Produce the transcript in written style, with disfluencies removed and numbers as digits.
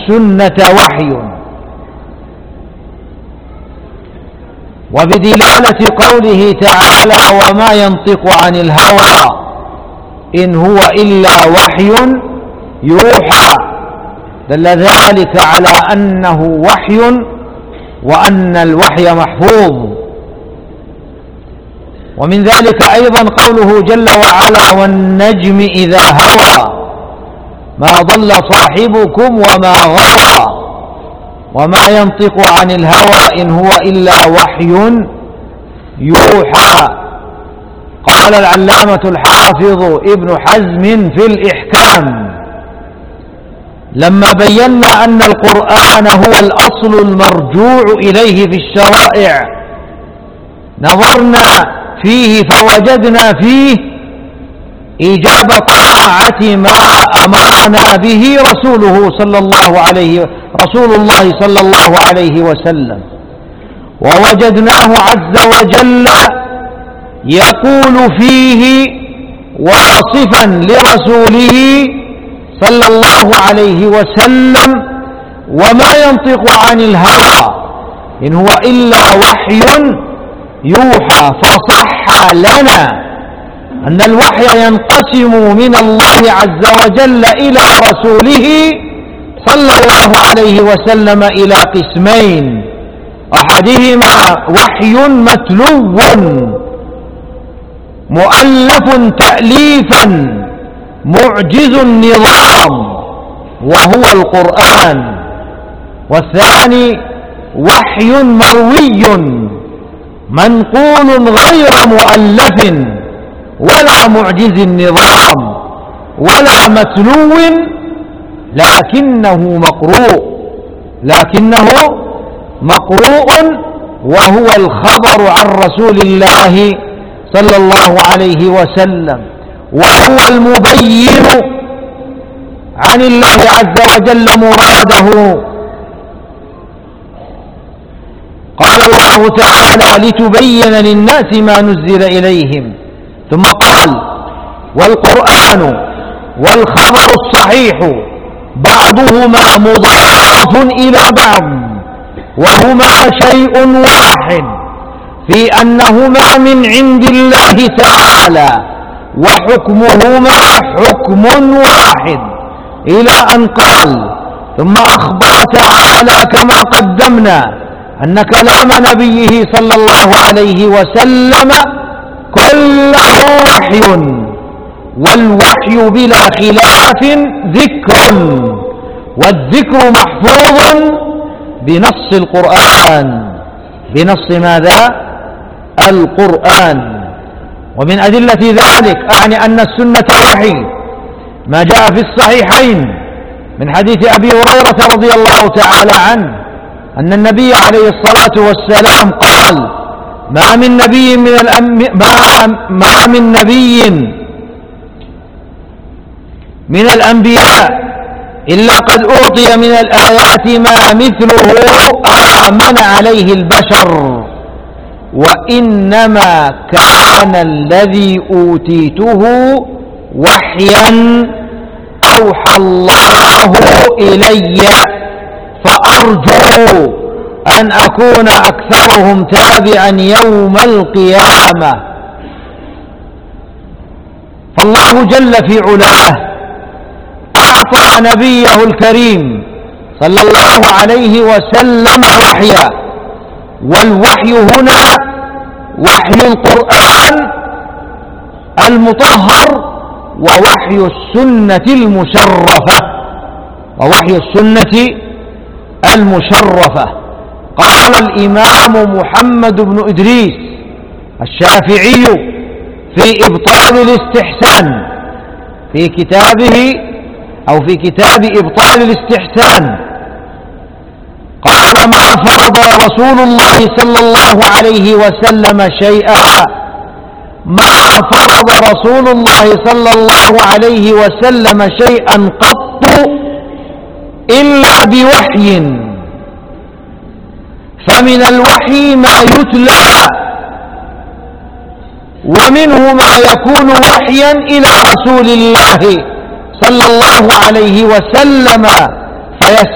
السنة وحي. وبدلالة قوله تعالى وما ينطق عن الهوى إن هو إلا وحي يوحى، دل ذلك على أنه وحي وأن الوحي محفوظ. ومن ذلك أيضا قوله جل وعلا والنجم إذا هوى ما ضل صاحبكم وما غوى وما ينطق عن الهوى إن هو إلا وحي يوحى. قال العلامة الحافظ ابن حزم في الإحكام لما بينا أن القرآن هو الأصل المرجوع إليه في الشرائع نظرنا فيه فوجدنا فيه إيجاب طاعة ما أمرنا به رسول الله صلى الله عليه وسلم، ووجدناه عز وجل يقول فيه واصفا لرسوله صلى الله عليه وسلم وما ينطق عن الهوى إن هو إلا وحي يوحى. فصح لنا أن الوحي ينقسم من الله عز وجل إلى رسوله صلى الله عليه وسلم إلى قسمين: أحدهما وحي متلو مؤلف تأليفا معجز النظام وهو القرآن، والثاني وحي مروي منقول غير مؤلف ولا معجز النظام ولا متلو لكنه مقروء وهو الخبر عن رسول الله صلى الله عليه وسلم، وهو المبين عن الله عز وجل مراده. قال الله تعالى لتبين للناس ما نزل إليهم، ثم قال والقرآن والخبر الصحيح بعضهما مضاف إلى بعض وهما شيء واحد في أنهما من عند الله تعالى وحكمهما حكم واحد، إلى أن قال ثم أخبر تعالى كما قدمنا أن كلام نبيه صلى الله عليه وسلم كله وحي، والوحي بلا خلاف ذكر، والذكر محفوظ بنص القرآن. بنص ماذا؟ القرآن. ومن أدلة ذلك أعني أن السنة وحي ما جاء في الصحيحين من حديث أبي هريرة رضي الله تعالى عنه أن النبي عليه الصلاة والسلام قال ما من نبي من الأنبياء إلا قد أعطي من الآيات ما مثله آمن عليه البشر، وإنما كان الذي أوتيته وحيا أوحى الله إلي، فأرجو أن أكون أكثرهم تابعا يوم القيامة. فالله جل في علاه أعطى نبيه الكريم صلى الله عليه وسلم وحيا، والوحي هنا وحي القرآن المطهر ووحي السنة المشرفة. قال الإمام محمد بن إدريس الشافعي في إبطال الاستحسان في كتابه أو في كتاب إبطال الاستحسان، قال ما فرض رسول الله صلى الله عليه وسلم شيئا، ما فرض رسول الله صلى الله عليه وسلم شيئا قط إلا بوحي، فمن الوحي ما يتلى ومنه ما يكون وحيا إلى رسول الله صلى الله عليه وسلم